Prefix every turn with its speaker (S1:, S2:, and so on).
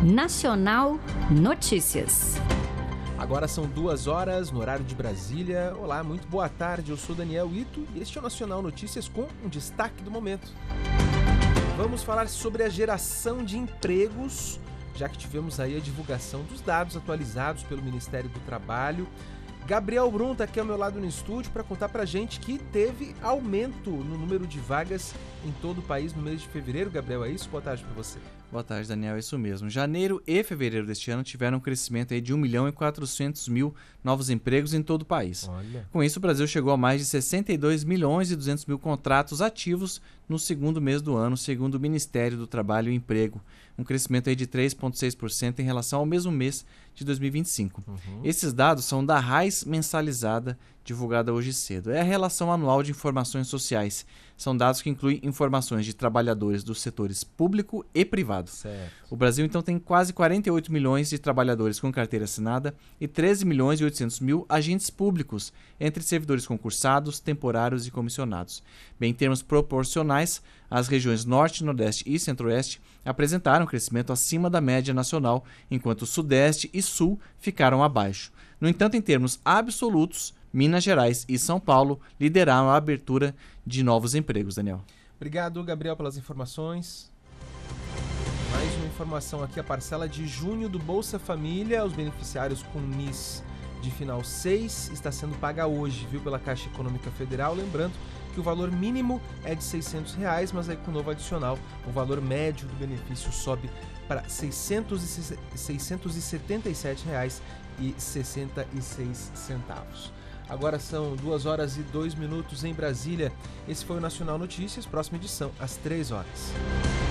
S1: Nacional Notícias.
S2: Agora são 2h no horário de Brasília. Olá, muito boa tarde, eu sou Daniel Ito e este é o Nacional Notícias com um destaque do momento. Vamos falar sobre a geração de empregos, já que tivemos aí a divulgação dos dados atualizados pelo Ministério do Trabalho. Gabriel Brum está aqui ao meu lado no estúdio para contar para a gente que teve aumento no número de vagas em todo o país no mês de fevereiro. Gabriel, é isso? Boa tarde para você.
S3: Boa tarde, Daniel, é isso mesmo. Janeiro e fevereiro deste ano tiveram um crescimento aí de 1.400.000 novos empregos em todo o país.
S2: Olha.
S3: Com isso, o Brasil chegou a mais de 62.200.000 contratos ativos no segundo mês do ano, segundo o Ministério do Trabalho e Emprego. Um crescimento aí de 3,6% em relação ao mesmo mês de 2025. Esses dados são da RAIS mensalizada, divulgada hoje cedo. É a Relação Anual de Informações Sociais. São dados que incluem informações de trabalhadores dos setores público e privado.
S2: Certo.
S3: O Brasil, então, tem quase 48 milhões de trabalhadores com carteira assinada e 13.800.000 agentes públicos, entre servidores concursados, temporários e comissionados. Bem, em termos proporcionais, as regiões Norte, Nordeste e Centro-Oeste apresentaram crescimento acima da média nacional, enquanto Sudeste e Sul ficaram abaixo. No entanto, em termos absolutos, Minas Gerais e São Paulo lideraram a abertura de novos empregos, Daniel.
S2: Obrigado, Gabriel, pelas informações. Mais uma informação aqui, a parcela de junho do Bolsa Família, os beneficiários com NIS de final 6, está sendo paga hoje, viu, pela Caixa Econômica Federal. Lembrando que o valor mínimo é de R$ 600, mas aí com o novo adicional, o valor médio do benefício sobe para R$ 677,66. Agora são 2h02 em Brasília. Esse foi o Nacional Notícias, próxima edição às 3h.